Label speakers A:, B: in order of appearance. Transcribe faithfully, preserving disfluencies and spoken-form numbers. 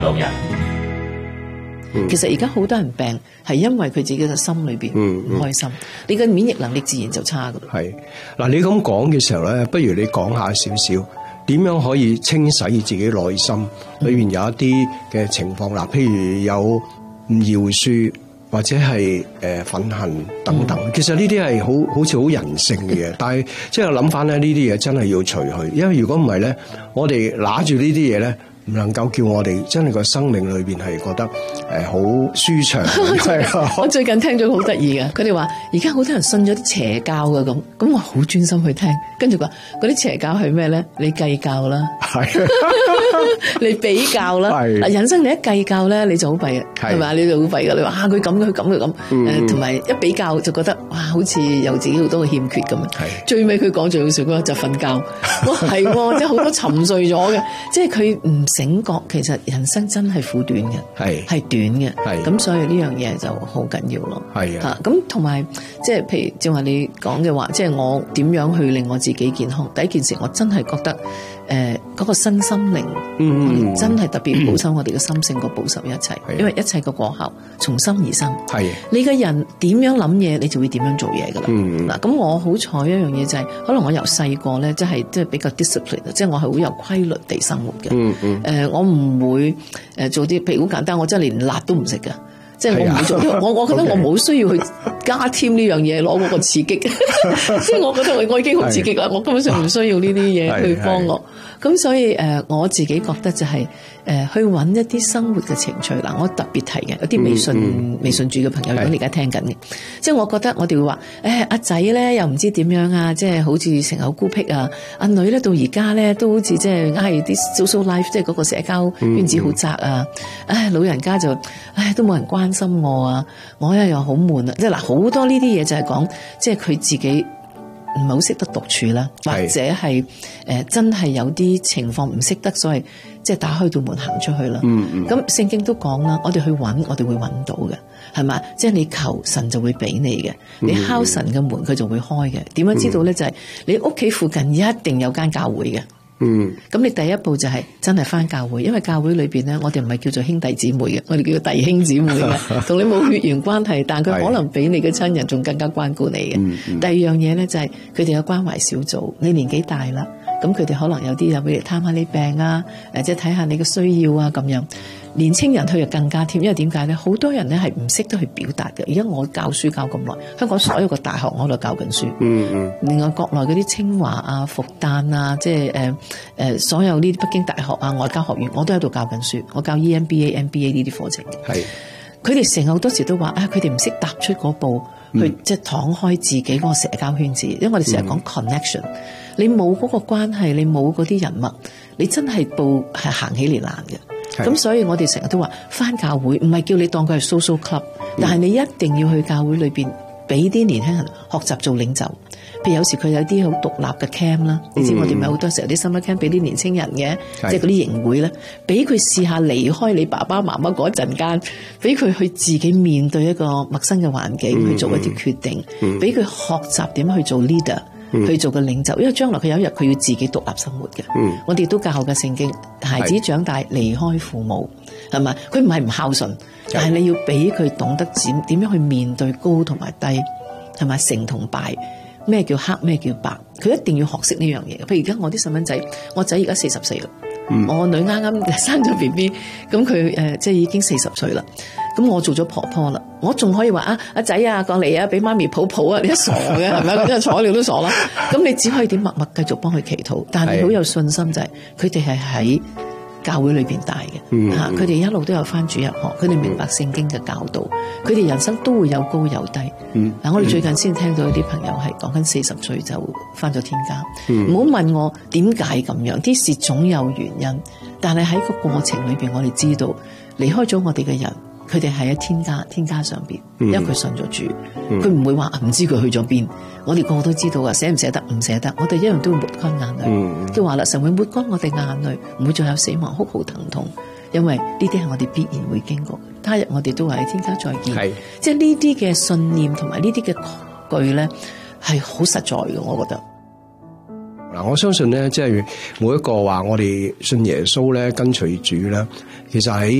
A: 老人。
B: 其實而家好多人病係因為佢自己嘅心裏邊唔開心，嗯嗯、你嘅免疫能力自然就差噶啦。
C: 係嗱，你咁講嘅時候咧，不如你講下少少點樣可以清洗自己內心裏邊有一啲嘅情況啦，譬如有唔饒恕或者係誒憤恨等等。嗯、其實呢啲係好好似好人性嘅嘢，但係即係諗翻咧，呢啲嘢真係要除去，因為如果唔係咧，我哋拿住呢啲嘢咧。唔能夠叫我哋真係個生命裏邊係覺得誒好舒暢。
B: 我最近聽咗好得意嘅，佢哋話而家好多人信咗啲邪教嘅咁，咁我好專心去聽，跟住話嗰啲邪教係咩咧？你計較啦，係你比較啦，嗱人生你一計較咧，你就好弊啊，係咪？你就好弊噶。你話啊佢咁佢咁佢咁，誒同埋一比較就覺得哇，好似有自己好多嘅欠缺咁啊。最尾佢講最好笑嗰個就瞓覺，我係即係好多沉睡咗嘅，即係佢唔醒覺，其實人生真係苦短嘅，係係短嘅，咁所以呢樣嘢就好緊要咯。係啊，咁同埋即係譬如正話你講嘅話，即係我點樣去令我自己健康？第一件事，我真係覺得誒嗰、呃那個身心靈，嗯、我哋真係特別保守我哋嘅心性過保守一切，因為一切嘅果效從心而生。係你嘅人點樣諗嘢，你就會點樣做嘢噶啦。嗱、嗯，咁我好彩一樣嘢就係、是，可能我由細個咧，即係即係比較 discipline， 即係我係好有規律地生活嘅。嗯嗯。誒、呃，我唔會誒做啲，譬如好簡單，我真係連辣都唔食㗎。即係我唔會做，因為我我覺得我冇需要去加添呢樣嘢攞嗰個刺激，即係我覺得我我已經好刺激啦，我根本上唔需要呢啲嘢去幫我。咁所以誒、呃，我自己覺得就係、是、誒、呃、去揾一啲生活嘅情趣嗱，我特別提嘅有啲微信、嗯嗯、微信主嘅朋友，如果你而家聽緊嘅，即係我覺得我哋會話誒阿仔咧又唔知點樣啊，即係好似成日好孤僻啊，阿女咧到而家咧都好似即係嗌啲 social life， 即係嗰個社交圈子好窄啊，唉、嗯嗯、老人家就唉都冇人關心我啊，我咧又好悶啊，即係嗱好多呢啲嘢就係講，即係佢自己唔係好識得獨處啦，或者係誒、呃、真係有啲情況唔識得，所謂即係打開道門行出去啦。嗯嗯。咁聖經都講啦，我哋去揾，我哋會揾到嘅，係嘛？即係你求神就會俾你嘅，你敲神嘅門佢就會開嘅。點樣知道咧？就係、是、你屋企附近一定有間教會嘅。嗯，咁你第一步就係真係返教會，因為教會裏邊咧，我哋唔係叫做兄弟姊妹嘅，我哋叫做弟兄姊妹嘅，同你冇血緣關係，但佢可能比你嘅親人仲更加關顧你嘅。嗯嗯、第二樣嘢咧就係佢哋有關懷小組，你年紀大啦，咁佢哋可能有啲有俾你探下你病啊，誒即係睇下你嘅需要啊咁樣。年青人佢就更加添，因為點解咧？好多人咧係唔識得去表達嘅。而家我教書教咁耐，香港所有嘅大學我都教緊書。嗯嗯。另外國內嗰啲清華啊、復旦啊，即係誒誒所有呢啲北京大學啊、外交學院，我都喺度教緊書。我教 E M B A、M B A 呢啲課程嘅。係。佢哋成日好多時都話啊，佢哋唔識踏出嗰步，嗯、去即係敞開自己嗰個社交圈子。因為我哋成日講 connection，、嗯、你冇嗰個關係，你冇嗰啲人脈，你真係步係行起嚟難嘅。咁所以我哋成日都話返教會唔係叫你當佢係 social club，、嗯、但係你一定要去教會裏邊俾啲年輕人學習做領袖。譬如有時佢有啲好獨立嘅 camp 啦，你知我哋咪好多時候啲 summer camp 俾啲年輕人嘅，即係嗰啲營會咧，俾佢試下離開你爸爸媽媽嗰一陣間，俾佢去自己面對一個陌生嘅環境、嗯、去做一啲決定，俾佢、嗯、學習點去做 leader。去做個領袖，因為將來佢有一日佢要自己獨立生活嘅。嗯、我哋都教嘅聖經，孩子長大離開父母，係咪？佢唔係唔孝順，是但係你要俾佢懂得點點樣去面對高同埋低，係咪？成同敗，咩叫黑，咩叫白，佢一定要學識呢樣嘢。譬如而家我啲細蚊仔，我仔而家四十歲啦，嗯、我女啱啱生咗 B B， 咁佢誒即係已經四十歲啦。咁我做咗婆婆啦，我仲可以話啊，阿仔啊，過嚟啊，俾媽咪抱抱啊！你一傻嘅係咪？佢真係睬你都傻啦。咁你只可以點默默繼續幫佢祈禱，但係你好有信心就係佢哋係喺教會裏邊大嘅嚇，佢哋、嗯、一路都有返主日學，佢哋明白聖經嘅教導，佢哋人生都會有高有低。嗱、嗯，我哋最近先聽到一啲朋友係講緊四十歲就返咗天家，唔好、嗯、問我點解咁樣，啲事總有原因，但係喺個過程裏邊，我哋知道離開咗我哋嘅人。佢哋係喺天家天家上邊，因為佢信咗主，佢唔、嗯、會話唔知佢去咗邊。我哋個個都知道啊，捨唔捨得唔捨得，我哋一樣都會抹乾眼淚。嗯、都話啦，神會抹乾我哋眼淚，唔會再有死亡哭號疼痛，因為呢啲係我哋必然會經過。他日我哋都話喺天家再見，是即係呢啲嘅信念同埋呢啲嘅句咧，係好實在嘅，我覺得。
C: 嗱，我相信咧，即係每一個話我哋信耶穌咧，跟隨主咧，其實喺